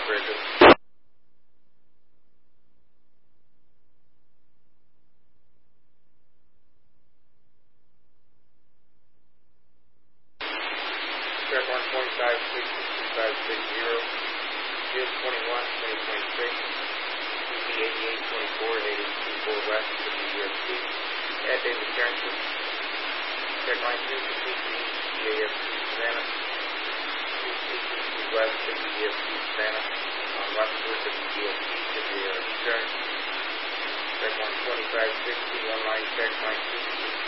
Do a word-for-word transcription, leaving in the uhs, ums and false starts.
Very good. Check one twenty-five six two five six zero. Field twenty-one, twenty twenty-six. U P eighty-eight twenty-four, eighty-eight twenty-four West, W U F C. Add David Carrington. Check line two, completely east, C A F C Savannah. two completely west, W U F C Savannah. On westward, W U F C, W A R E turn. Check one twenty-five sixty, one line check, line two,